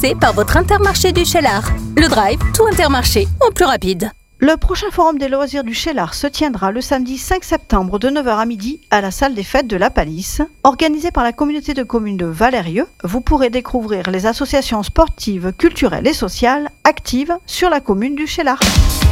proposés par votre Intermarché du Cheylard. Le Drive, tout Intermarché, au plus rapide. Le prochain forum des loisirs du Cheylard se tiendra le samedi 5 septembre de 9h à midi à la salle des fêtes de la Palisse. Organisé par la communauté de communes de Valérieux, vous pourrez découvrir les associations sportives, culturelles et sociales actives sur la commune du Cheylard.